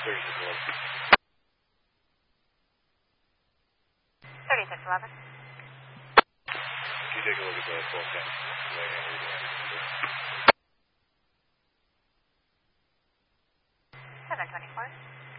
3611. Can you take a look at the forecast? 724.